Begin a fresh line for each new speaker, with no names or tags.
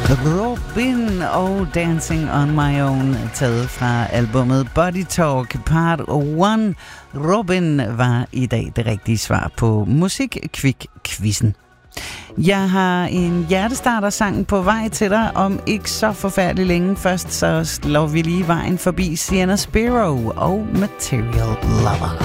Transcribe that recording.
Robin og Dancing on My Own, taget fra albumet Body Talk Part 1. Robin var i dag det rigtige svar på Musikquiz-quizzen. Jeg har en hjertestarter-sang på vej til dig om ikke så forfærdeligt længe. Først så slår vi lige vejen forbi Sienna Spiro og Material Lover.